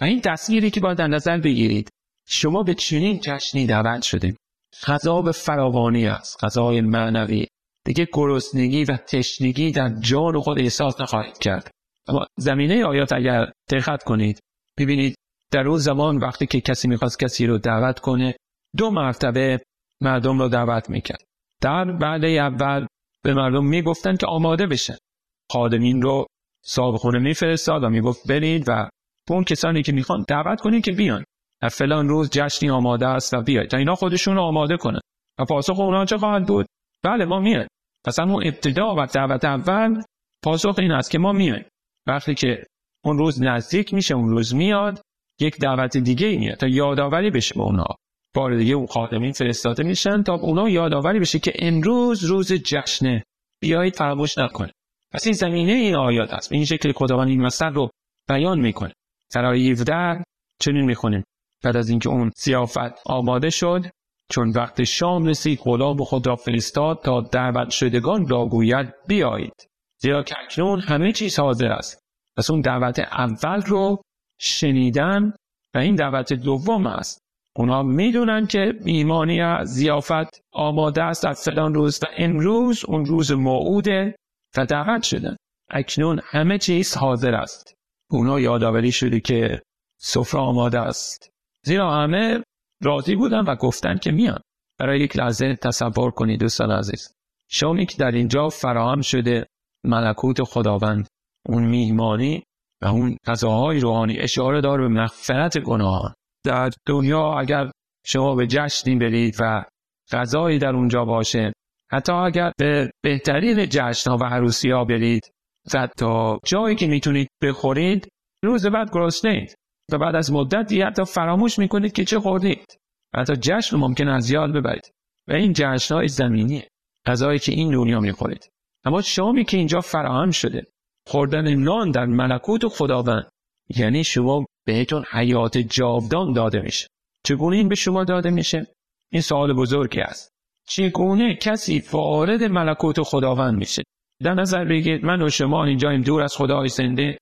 و این تصویری که باید در نظر بگیرید، شما به چنین جشنی دعوت شدید. غذا به فراوانی است، غذای معنوی. دیگه گرسنگی و تشنگی در جان خود احساس نخواهید کرد. اما زمینه آیات اگر دقت کنید ببینید در اون زمان وقتی که کسی میخواست کسی رو دعوت کنه 2 مرتبه مردم رو دعوت میکرد. در وعده اول به مردم میگفتن که آماده بشن. خادمین رو صاحب خونه میفرستاد و میگفت برید و اون کسانی که میخوان دعوت کنید که بیان. در فلان روز جشنی آماده است و بیاید. تا اینا خودشون رو آماده کنن. و پاسخ اونا چه خواهد بود؟ بله ما میایم. پس اون ابتدا و دعوت اول پاسخ این است که ما میایم. وقتی که اون روز نزدیک میشه، اون روز میاد، یک دعوت دیگه میاد تا یادآوری بشه به اونا. بار دیگه اون خادمین فرستاده میشن تا اونا یادآوری بشه که امروز روز جشنه، بیایید فراموش نکنید. پس این زمینه این آیات است. به این شکل خداوند این مسئله رو بیان میکنه. در آیه 17 چنین میخونیم: بعد از اینکه اون ضیافت آماده شد، چون وقت شام رسید غلام خود را فرستاد تا دعوت شدگان را گوید بیایید، زیرا که اکنون همه چیز حاضر است. پس اون دعوت اول رو شنیدن و این دعوت دوم است. اونا میدونن که میهمانی از ضیافت آماده است در فلان روز و امروز اون روز موعوده و دعوت شدن. اکنون همه چیز حاضر است. اونا یادآوری شده که سفره آماده است. زیرا همه راضی بودن و گفتن که میان. برای یک لحظه تصور کنید دوستان عزیز، شامی که در اینجا فراهم شده، ملکوت خداوند، اون میهمانی و اون غذاهای روحانی اشاره داره به مغفرت گناهان. در دنیا اگر شما به جشنی برید و غذایی در اونجا باشه، حتی اگر به بهترین جشن‌ها و عروسی‌ها برید و تا جایی که میتونید بخورید، روز بعد گرسنه‌اید و بعد از مدتی حتی فراموش میکنید که چه خوردید. حتی جشن ممکن است یاد ببرید و این جشن‌های زمینیه، غذایی که این دنیا میخورید. اما شامی که اینجا فراهم شده، خوردن نان در ملکوت خداوند، یعنی شما بهتون حیات جاودان داده میشه. چگونه این به شما داده میشه؟ این سوال بزرگی است. چگونه کسی وارد ملکوت خداوند میشه؟ در نظر بگیرید من و شما اینجاییم دور از خدای زنده،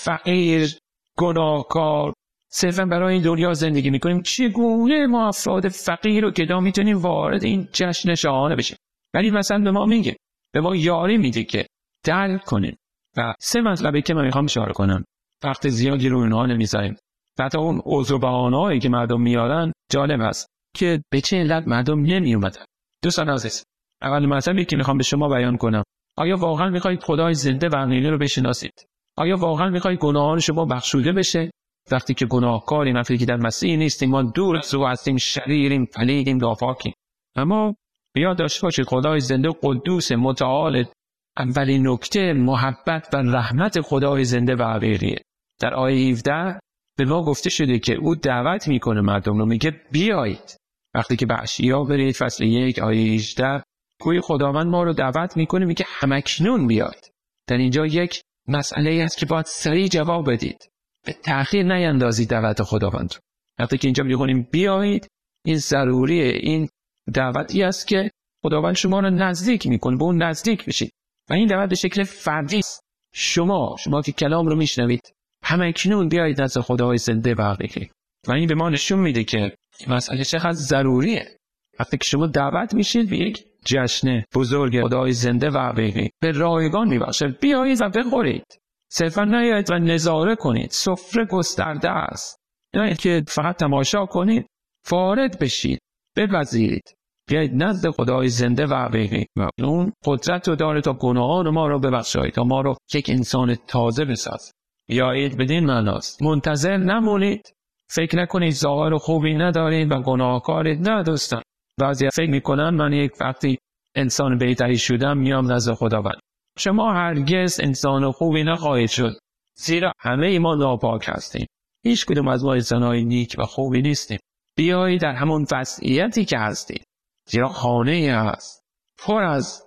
فقیر، گناهکار، صرفا برای این دنیا زندگی میکنیم. چگونه ما افراد فقیر و گدا میتونیم وارد این جشن شاهانه بشیم؟ ولی مثلا به ما میگه، به ما یاری میده که درک کنیم. و 3 مطلبی که من میخوام اشاره کنم، وقت زیادی رو اونها نمیذاریم. حتی اون عذر و بهانه‌هایی که مردم میارن جالب است که به چه علت مردم نمیومدن. دوستان عزیز، اول مطلبی که میخوام به شما بیان کنم، آیا واقعا میخواید خدای زنده و حقیقی رو بشناسید؟ آیا واقعا میخواید گناهان شما بخشوده بشه؟ وقتی که گناهکاریم، وقتی که در مسیح نیستیم، ما دور از او هستیم، شریریم، پلیدیم، ناپاکیم. اما بیاد داشته باشید خدای زنده قدوس متعال، اولین نکته محبت و رحمت خدای زنده و حقیقیه. در آیه 17 به ما گفته شده که او دعوت میکنه مردم رو، میگه بیایید. وقتی که به اشعیا برید فصل 1 آیه 18 گویا خداوند ما رو دعوت میکنه، میگه همکنون بیایید. در اینجا یک مسئله است که باید سریع جواب بدید، به تأخیر نیندازید دعوت خداوند. وقتی که اینجا میگیم بیایید، این ضروریه، این دعوتی است که خداوند شما رو نزدیک میکنه، به اون نزدیک بشید. و این دعوت به شکل فردی است. شما که کلام رو میشنوید، همکنون بیایید نزد خدای زنده و حقیقی. و این به ما نشون میده که این مسئله چقدر ضروریه. وقتی که شما دعوت میشید به یک جشن بزرگ خدای زنده و حقیقی، به رایگان میبخشه، بیایید و بخورید. صرفا نیایید و نظاره کنید، سفره گسترده است. نه که فقط تماشا کنید، وارد بشید، بپذیرید. بیایید نزد خدای زنده و حقیقی و اون قدرت رو داره تا گناهان ما رو ببخشاید، تا ما رو یک انسان تازه بسازد. بیایید بدین معناست. منتظر نمونید. فکر نکنید ظاهر خوبی ندارید و گناهکارید. نه دوستان، بعضی فکر میکنن من یک وقتی انسان بهتری شدم میام نزد خداوند. شما هرگز انسان خوبی نخواهید شد، زیرا همه ما ناپاک هستیم. هیچ کدوم از ما انسان‌های نیک و خوبی نیستیم. بیایید در همون وضعیتی که هستید، زیرا خانه‌ای هست پر از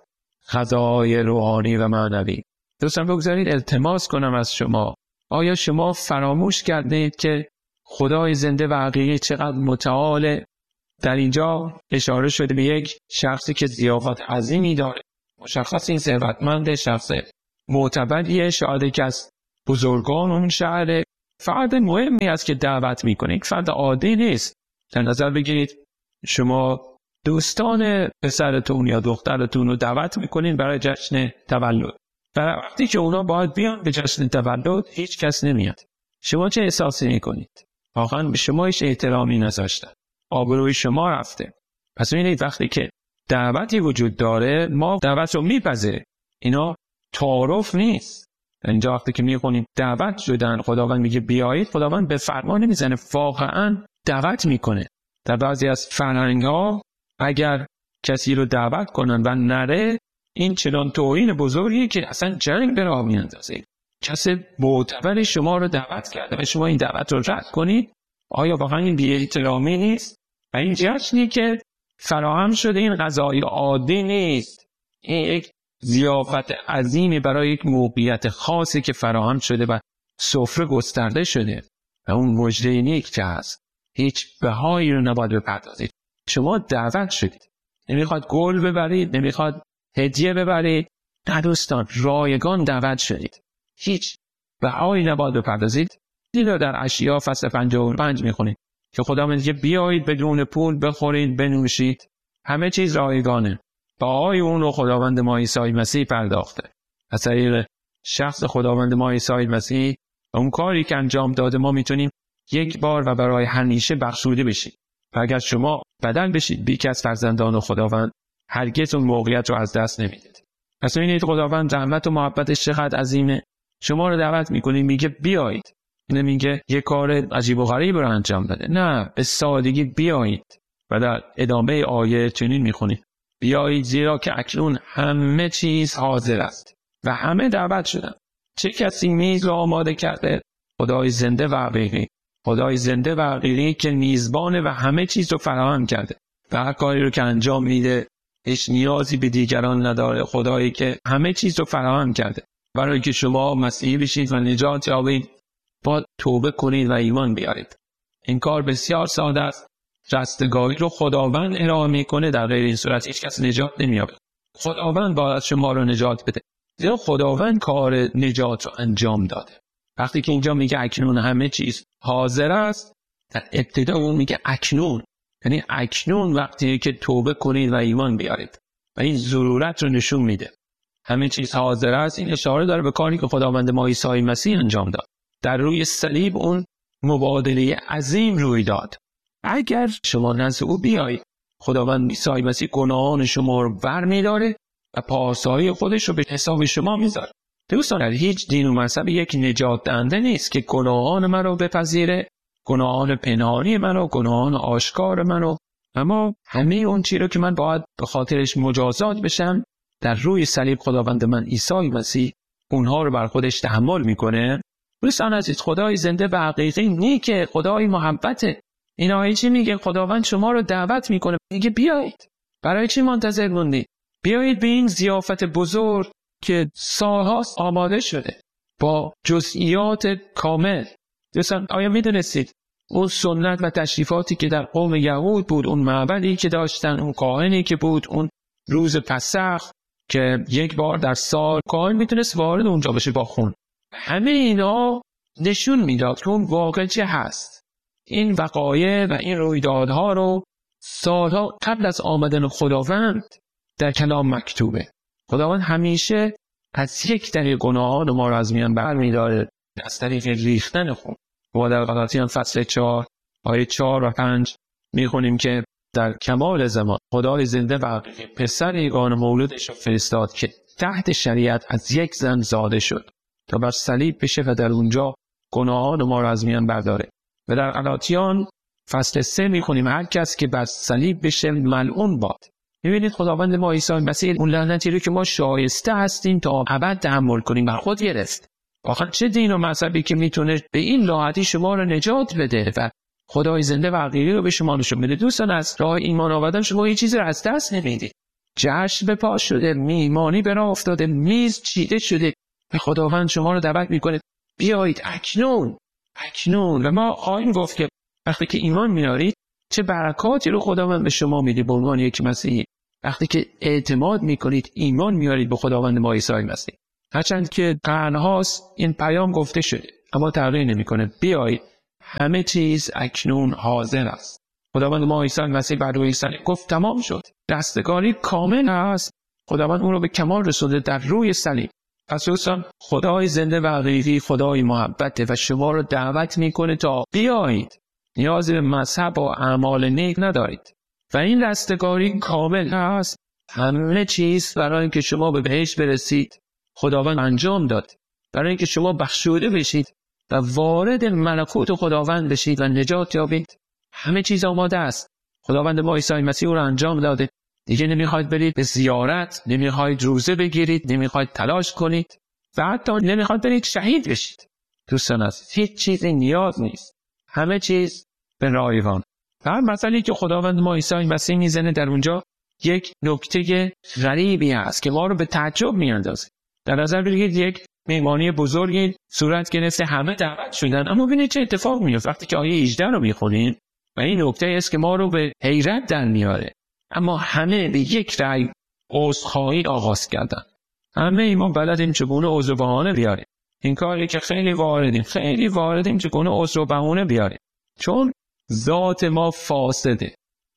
غذای روحانی و معنوی. دوستان بگذارید التماس کنم از شما، آیا شما فراموش کردید که خدای زنده و حقیقی چقدر متعاله؟ در اینجا اشاره شده به یک شخصی که ضیافت عظیمی داره. مشخص این ثروتمند، شخص معتبریه، شاید که از بزرگان اون شهره فرد مهمی است که دعوت میکنید، فرد عادی نیست. در نظر بگیرید شما دوستان پسرتون یا دخترتون رو دعوت میکنین برای جشن تولد. برای وقتی که اونا باید بیان به جشن تولد هیچ کس نمیاد. شما چه احساسی میکنید؟ واقعا به شما هیچ احترامی نذاشتن. آبروی شما رفته. پس ببینید وقتی که دعوتی وجود داره ما دعوت رو میپذیریم. اینا تعارف نیست. اینجا وقتی که میخونیم دعوت شدن، خداوند میگه بیایید، خداوند به فرمان نمیزنه، واقعا دعوت میکنه. در بعضی از فرهنگ‌ها اگر کسی رو دعوت کنن و نره، این چنان توهین بزرگیه که اصلا جنگ به راه میاندازه. کسی معتبر شما رو دعوت کرده و شما این دعوت رو رد کنید، آیا واقعا این بی‌احترامی نیست؟ و این جشنی که فراهم شده این غذای عادی نیست، این یک ضیافت عظیمی برای یک موقعیت خاصی که فراهم شده و سفره گسترده شده و اون مژده نیک که هست هیچ بهایی رو نباید بپردازید. شما دعوت شدید، نمیخواد گل ببرید، نمیخواد هدیه ببرید، نه دوستان، رایگان دعوت شدید، هیچ بهایی نباید بپردازید. دیگه در اشعیا فصل 55 میخونید که خدا میگه بیایید بدون پول بخورید بنوشید، همه چیز رایگانه. بهای اون رو خداوند ما عیسی مسیح پرداخته. از طریق شخص خداوند ما عیسی مسیح اون کاری که انجام داده ما میتونیم یک بار و برای همیشه بخشوده بشیم. و اگر شما بدل بشید بیک از فرزندان خداوند، هرگز اون موقعیت رو از دست نمیدید. پس ببینید خداوند رحمت و محبتش چقدر عظیمه. شما رو دعوت میکنه، میگه بیایید. نمیگه یه کار عجیب و غریب رو انجام بده، نه، به سادگی بیایید. و در ادامه آیه چنین میخونید بیایید زیرا که اکنون همه چیز حاضر است و همه دعوت شدن. چه کسی میز را آماده کرده؟ خدای زنده و حقیقی، خدای زنده و حقیقی که میزبانه و همه چیز رو فراهم کرده و هر کاری رو که انجام میده هیچ نیازی به دیگران نداره. خدایی که همه چیز رو فراهم کرده برای که شما مسیحی بشید و نجات یابید، باید توبه کنید و ایمان بیارید. این کار بسیار ساده است. رستگاری رو خداوند ارائه میکنه، در غیر این صورت هیچ کس نجات نمییابه. خداوند باید شما رو نجات بده، زیرا خداوند کار نجات رو انجام داده. وقتی که اینجا میگه اکنون همه چیز حاضر است، در ابتدا اون میگه اکنون، یعنی اکنون وقتی که توبه کنید و ایمان بیارید و این ضرورت رو نشون میده. همه چیز حاضر است، این اشاره داره به کاری که خداوند ما عیسی مسیح انجام داد. در روی صلیب اون مبادله عظیم روی داد. اگر شما نزد او بیایید، خداوند عیسی مسیح گناهان شما رو برمی‌داره و پاسایی خودش رو به حساب شما میذاره. دوستان، هیچ دین و مذهب یک نجات دهنده نیست که گناهان من رو بپذیره، گناهان پنهانی من رو، گناهان آشکار من رو. اما همه اون چیزی رو که من باید به خاطرش مجازات بشم، در روی صلیب خداوند من عیسی مسیح اونها رو بر خودش تحمل میکنه. دوستان عزیز، خدای زنده و حقیقی نیکه، خدای محبته. این آیه چی میگه؟ خداوند شما رو دعوت میکنه، میگه بیایید. برای چی منتظر موندید؟ بیایید به این ضیافت بزرگ که سالهاست آماده شده با جزئیات کامل. دوستان، آیا میدونستید اون سنت و تشریفاتی که در قوم یهود بود، اون معبدی که داشتن، اون کاهنی که بود، اون روز پسخ که یک بار در سال کاهن میتونست وارد اونجا بشه با خون، همه اینا نشون میداد که اون واقع چه هست. این وقایع و این رویدادها رو سالها قبل از آمدن خداوند در کلام مکتوبه. خداوند همیشه از یک طریق گناهان ما را از میان برمی‌داره، از طریق ریختن خون. ما در غلاطیان فصل 4 آیه 4 و 5 میخونیم که در کمال زمان خدای زنده و حقیقی پسر یگانه مولودش را فرستاد که تحت شریعت از یک زن زاده شد تا بر صلیب بشه و در اونجا گناهان ما را از میان برداره. و در غلاطیان فصل 3 میخونیم هر کس که بر صلیب بشه ملعون باد. میبینید خداوند ما عیسی مسیح اون لعنتی رو که ما شایسته هستیم تا ابد تحمل کنیم بر خود گرفت. آخر چه دین و مذهبی که میتونه به این راحتی شما رو نجات بده و خدای زنده و حقیقی رو به شما نشون بده؟ دوستان، از راه ایمان آوردن شما هیچ چیزی رو از دست نمیدید. جشن به پا شده، میهمانی به راه افتاده، میز چیده شده و خداوند شما رو دعوت میکنه بیایید اکنون. و ما خواهیم گفت که وقتی که ایمان میارید چه برکاتی رو خداوند به شما میده به عنوان یک مسیحی. وقتی که اعتماد میکنید، ایمان میارید به خداوند ما عیسی مسیح. هرچند که قرنهاست این پیام گفته شده، اما تغییر نمیکنه. بیایید، همه چیز اکنون حاضر است. خداوند ما عیسی مسیح بر روی صلیب گفت تمام شد. رستگاری کامل است. خداوند اون رو به کمال رسونده در روی صلیب. پس دوستان، خدای زنده و حقیقی خدای محبته و شما رو دعوت میکنه تا بیایید. نیازی به مذهب و اعمال نیک ندارید و این رستگاری کامل است. همه چیز برای اینکه شما به بهشت برسید خداوند انجام داد، برای اینکه شما بخشوده بشید و وارد ملکوت خداوند بشید و نجات یابید. همه چیز آماده است. خداوند ما عیسی مسیح رو انجام داده. دیگه نمیخواید برید به زیارت، نمیخواید روزه بگیرید، نمیخواید تلاش کنید و حتی نمیخواید برید شهید بشید. دوستان عزیز، هیچ چیزی نیاز نیست. همه چیز به رایگان. هر مثالی که خداوند ما عیسی مسیح میزنه در اونجا یک نکته غریبی هست که ما رو به تعجب میاندازه. در نظر بگیرید یک مهمانی بزرگی صورت گرفته، همه دعوت شدن، اما ببینید چه اتفاق میفته وقتی که آیه 18 رو میخونید و این نکته است که ما رو به حیرت در میاره. اما همه به یک رأی عذرخواهی آغاز کردن. همه ما بلدیم چگونه عذر و بهانه بیاریم. این کاری که خیلی واردیم چگونه عذر و بهانه بیاریم. چون ذات ما فاسده.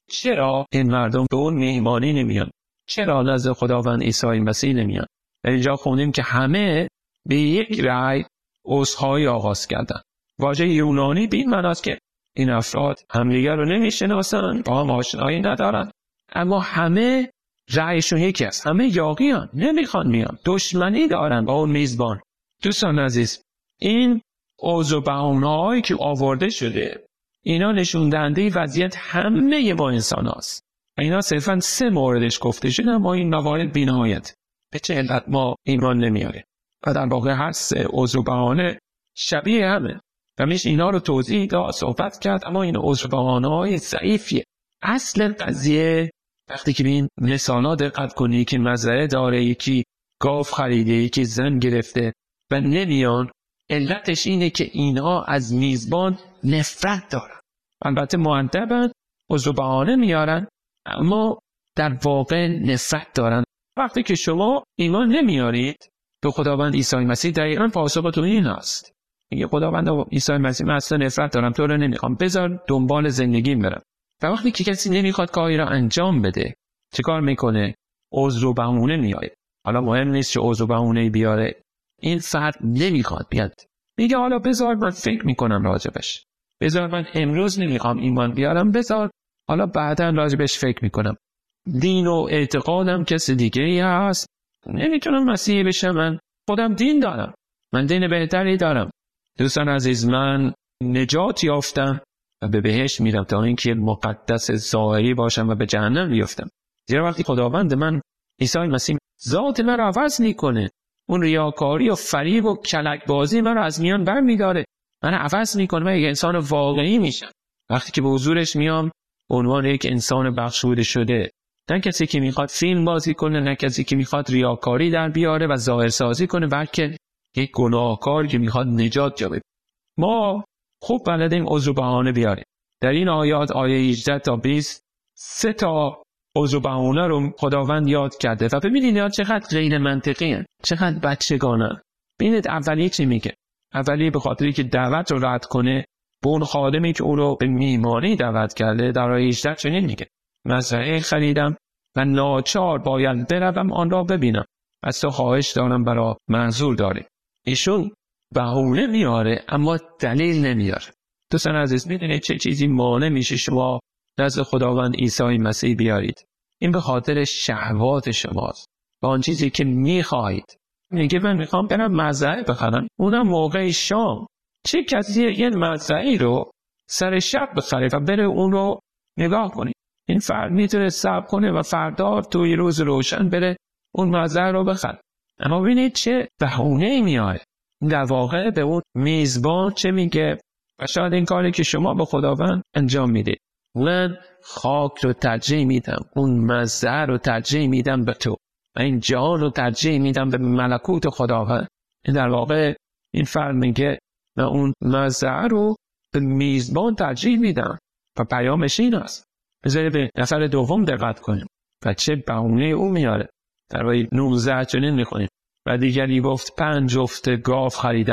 چرا این مردم به اون مهمانی نمیان؟ چرا نزد خداوند عیسی مسیح نمیان؟ در اینجا خوندیم که همه به یک رأی عذرخواهی آغاز کردن. واژه یونانی به این معنی است که این افراد همدیگر رو نمیشناسن، با هم آشنایی ندارن، اما همه رأیشون یکی است. همه یاغیان، نمیخوان میان، دشمنی دارن با اون میزبان. دوستان عزیز، این عذر و بهانه‌هایی که آورده شده اینا نشون دهنده وضعیت همه ما انسان هاست. و اینا صرفا 3 موردش گفته شده، اما این موارد بی‌نهایت. به چه علت ما ایمان نمیاره؟ و در واقع هر 3 عذر و بهانه شبیه همه و میشه اینا رو توضیح داد، صحبت کرد، اما این عذر و بهانه‌های ضعیفیه. اصل قضیه وقتی که به این مثالا دقت کنی که مزرعه داره، یکی گاو خریده، یکی زن گرفته و نمیان، علتش اینه که اینها از میزبان نفرت دارن. البته مؤدبن، عذر و بهانه میارن، اما در واقع نفرت دارن. وقتی که شما ایمان نمیارید به خداوند عیسی مسیح، دقیقاً پاسختون این است. میگه خداوند عیسی مسیح، من اصلا نفرت دارم، تو رو نمیخوام، بذار دنبال زندگیم برم. و وقتی که کسی نمیخواد کاری را انجام بده، چه کار میکنه؟ عذر و بهونه میاره. حالا مهم نیست چه عذر و بهونه بیاره، این فرد نمیخواد بیاد. میگه حالا بذار من فکر میکنم راجبش، بذار من امروز نمیخوام ایمان بیارم، بذار حالا بعدا راجبش فکر میکنم. دین و اعتقادم کسی دیگه ای هست، نمیتونم مسیحی بشم، من خودم دین دارم، من دین بهتری دارم. دوستان عزیز، من نجات یافتم و به بهشت میرم تا اینکه مقدس ظاهری باشم و به جهنم بیفتم. زیرا وقتی خداوند من عیسی مسیح ذات من رو عوض میکنه، اون ریاکاری و فریب و کلک بازی من رو از میان برمیداره، من عوض میکنه، من یک انسان واقعی میشم. وقتی که به حضورش میام به عنوان یک انسان بخشوده شده، نه کسی که میخواد فیلم بازی کنه، نه کسی که میخواد ریاکاری در بیاره و ظاهرسازی کنه، بلکه یک گناهکار که میخواد نجات یابه. ما خوب بلدیم عذر و بهانه بیاریم. در این آیات، آیه 18 تا 20، 3 تا عذر و بهانه رو خداوند یاد کرده و ببینید اینا چقدر غیر منطقیه، چقدر بچگانه. ببینید اولی چی میگه؟ اولی به خاطری که دعوت رو رد کنه، به اون خادمی که او رو به میهمانی دعوت کرده، در آیه 18 چنین میگه: مزرعه خریدم و ناچار باید بروم آن را ببینم، از تو خواهش دارم برا منظور داری. ایشون بهونه میاره اما دلیل نمیاره. دوستان عزیز، میدونید چه چیزی مانع میشه شما نزد خداوند عیسی مسیح بیارید؟ این به خاطر شهوات شماست، با آن چیزی که میخواهید. میگه من میخوام برم مزرعه بخرم، اونم موقع شام. چه کسی یه مزرعه رو سر شب بخره و بره اون رو نگاه کنه؟ این فرد میتونه صبر کنه و فردا توی روز روشن بره اون مزرعه رو بخره. اما ببینید چه بهونه‌ای میاره. در واقع به اون میزبان چه میگه؟ و شاید این کاری که شما به خداوند انجام میدید، من خاک رو ترجیح میدم، اون مزرعه رو ترجیح میدم به تو، و این جهان رو ترجیح میدم به ملکوت خداوند. این در واقع این فرد میگه من اون مزرعه رو به میزبان ترجیح میدم و پیامش این است. بذارید به نفر دوم دقت کنیم و چه بهونه او میاره. در آیه 19 چنین میخونیم: و دیگری گفت 5 جفت گاو خریدم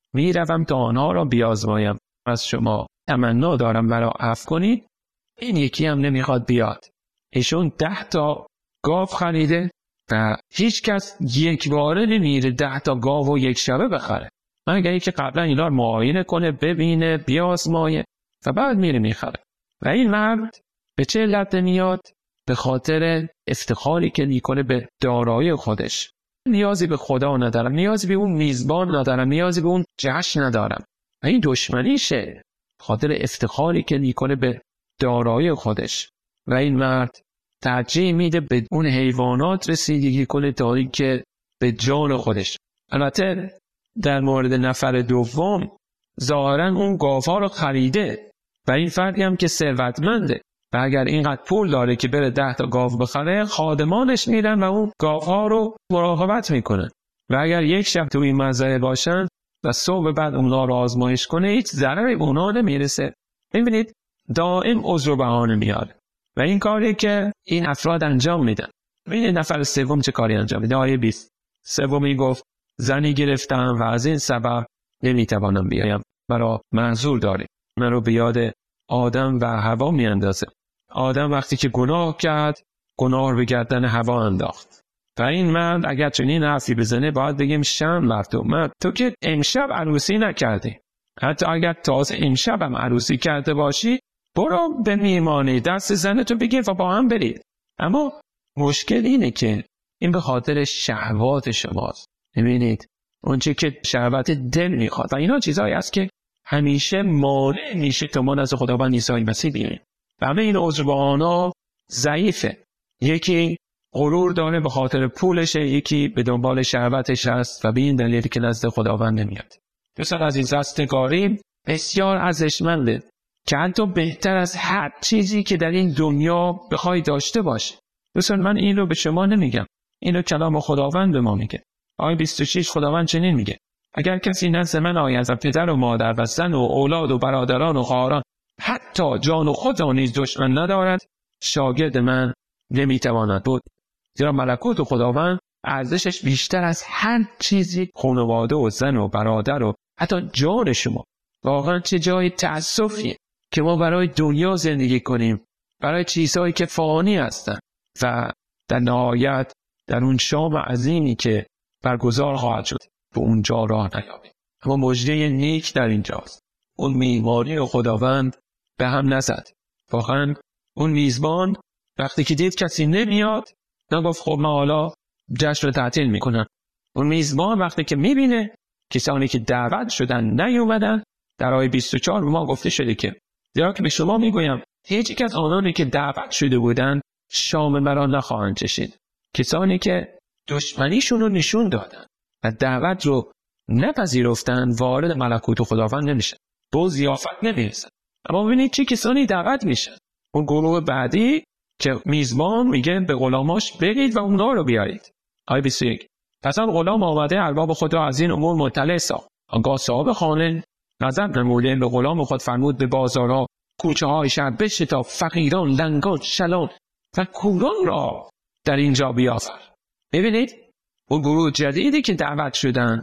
میروم تا آنها را بیازمایم. از شما تمنا دارم مرا عفو کنید. این یکی هم نمیخواد بیاد. ایشون 10 تا گاو خریده و هیچ کس یک باره نمیره 10 تا گاو و یک شبه بخره، مگر اینکه قبلا اینا رو معاینه کنه، ببینه، بیازمایه و بعد میره میخره. و این مرد به چه علت میاد؟ به خاطر افتخاری که میکنه به دارایی خودش. نیازی به خدا ندارم، نیازی به اون میزبان ندارم، نیازی به اون جشن ندارم. و این دشمنیشه، خاطر افتخاری که میکنه به دارایی خودش. و این مرد ترجیح میده به اون حیوانات رسیدگی کنه تا اینکه به جان خودش. البته در مورد نفر دوم ظاهرا اون گاوها رو خریده و این فردی هم که ثروتمنده و اگر اینقدر پول داره که بره 10 تا گاو بخره، خادمانش میرن و اون گاوها رو مراقبت میکنن و اگر یک شب تو این مزرعه باشن و صبح بعد اونها رو آزمایش کنه، هیچ ضرری به اونها نمیرسه. ببینید دائم عذر و بهانه میاره و این کاری که این افراد انجام میدن. ببینید نفر سوم چه کاری انجام میده. آیه 20 سومی گفت زنی گرفتم و از این سبب نمیتوانم بیایم، مرا معذور داری. من رو به یاد آدم و حوا میاندازه. آدم وقتی که گناه کرد، گناه رو به گردن حوا انداخت و این مرد اگر چنین حرفی بزنه باید بگیم شرم بر تو. مرد تو که امشب عروسی نکردی، حتی اگر تازه امشب هم عروسی کرده باشی، برو به میمانی دست زنتو بگیر و با هم برید. اما مشکل اینه که این به خاطر شهوات شماست. ببینید اون چه که شهوت دل میخواد و اینا چیزایی است که همیشه مانع میشه تا ما نزد خداوند عیسی مسیح بیاییم. و همه این عذربانا ضعیفه. یکی غرور داره به خاطر پولشه، یکی به دنبال شهوتش هست و به این دلیل که نزد خداوند نمیاد. دوستان عزیز، رستگاری بسیار ارزشمنده که حتی بهتر از هر چیزی که در این دنیا بخوای داشته باشه. دوستان من این رو به شما نمیگم، این رو کلام خداوند به ما میگه. آیه 26 خداوند چنین میگه: اگر کسی نزد من آید و پدر و مادر و زن و اولاد و برادران و خواهران حتی جان و خود را نیز دشمن ندارد، شاگرد من نمیتواند بود. زیرا ملکوت و خداوند ارزشش بیشتر از هر چیزی خانواده و زن و برادر و حتی جان شما. واقعا چه جای تأسفیه که ما برای دنیا زندگی کنیم، برای چیزهایی که فانی هستند و در نهایت در اون شام عظیمی که برگزار خواهد شد به اونجا راه نیابیم. اما مژده نیک در اینجاست. اون میماری خداوند به هم نزد. واقعا اون میزبان وقتی که دید کسی نمیاد، نگفت خب ما حالا جشن رو تعطیل میکنن. اون میزبان وقتی که میبینه کسانی که دعوت شدن نیومدن، در آیه 24 به ما گفته شده که زیرا که به شما میگویم هیچ یک از آنانی که دعوت شده بودن شام مرا نخواهند چشید. کسانی که دشمنیشون رو نشون دادن و دعوت رو نپذیرفتن وارد ملکوت خداوند نمیشن، به ضیافت نمیرسن. اما ببینید چه کسانی دعوت میشن. اون گروه بعدی که میزبان میگه به غلاماش برید و اونا رو بیارید. آیه 21 پس آن غلام آمده ارباب خود را از این امور مطلع ساخت. آنگاه صاحب خانه غضب نموده به غلام خود فرمود به بازارها کوچه های شهر بشتاب، فقیران، لنگان، شلان و کوران را در اینجا بیافر. ببینید اون گروه جدیدی که دعوت شدن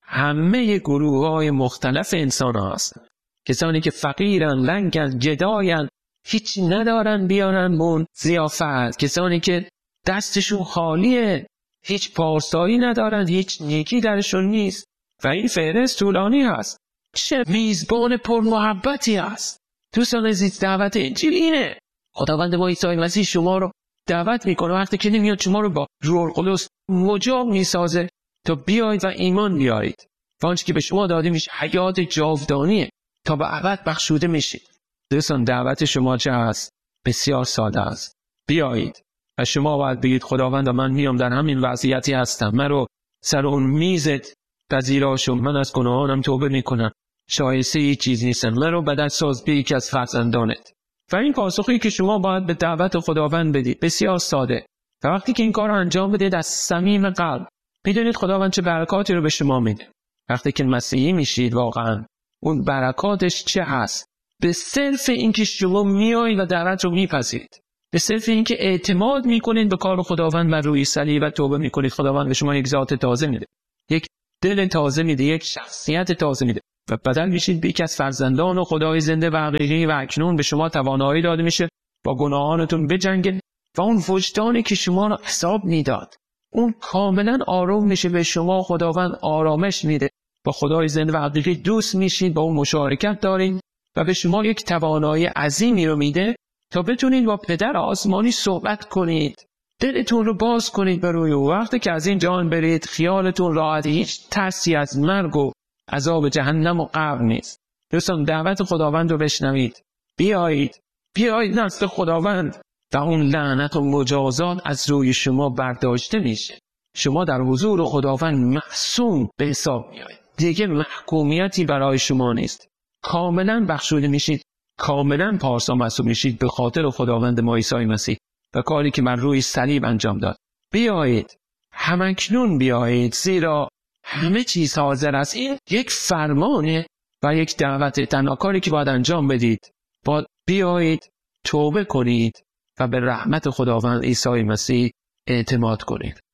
همه گروه های مختلف انسان هستن. کسانی که فقیرن، لنگن، گداین، هیچ ندارن بیارن بون ضیافت. کسانی که دستشون خالیه، هیچ پارسایی ندارن، هیچ نیکی درشون نیست و این فهرست طولانی هست. چه میزبان پر محبتی هست. دوستان عزیز، دعوت انجیل اینه. خداوند ما عیسی مسیح شما رو دعوت میکنه وقتی که نمیاد شما رو با روح القدس مجاب میسازه تا بیایید و ایمان بیارید و آنچه که به شما داده میشه حیات جاودانیه تا به ابد بخشوده میشید. دوستان دعوت شما چه هست؟ بسیار ساده است. بیایید و شما باید بگید خداوند من میام در همین وضعیتی هستم، من رو سر اون میزت پذیرا شو، من از گناهانم توبه میکنم، شایسته هیچ چیز نیستم، من رو بدل ساز به یکی از فرزندانت. و این پاسخی که شما باید به دعوت خداوند بدید بسیار ساده. و وقتی که این کار رو انجام بدید از صمیم قلب، میدونید خداوند چه برکاتی رو به شما میده. وقتی که مسیحی میشید واقعا اون برکاتش چه هست؟ به صرف اینکه شما میایید و دعوت رو میپذیرید، به صرف اینکه اعتماد میکنید به کار خداوند و روی صلیب و توبه میکنید، خداوند به شما یک ذات تازه میده، یک دل تازه میده، یک شخصیت تازه میده و بدل میشید به یکی از فرزندان خدای زنده و حقیقی. و اکنون به شما توانایی داده میشه با گناهانتون بجنگید و اون وجدانی که شما رو حساب میداد اون کاملا آروم میشه، به شما خداوند آرامش میده، با خدای زنده و حقیقی دوست میشید، با اون مشارکت دارین و به شما یک توانایی عظیمی رو میده تا بتونید با پدر آسمانی صحبت کنید، دلتون رو باز کنید برای او. وقتی که از این جهان برید خیالتون راحت، هیچ ترسی از مرگ و عذاب جهنم و قبر نیست. دوستان دعوت خداوند رو بشنوید، بیایید نزد خداوند و اون لعنت و مجازات از روی شما برداشته میشه. شما در حضور خداوند معصوم به حساب میایید، دیگه محکومیتی برای شما نیست، کاملا بخشوده میشید، کاملا پارسا معصوم میشید به خاطر خداوند ما عیسی مسیح و کاری که من روی صلیب انجام داد. بیایید همکنون بیایید، زیرا همه چیز حاضر است. این یک فرمانه و یک دعوت. تنها کاری که باید انجام بدید بیایید توبه کنید و به رحمت خداوند عیسی مسیح اعتماد کنید.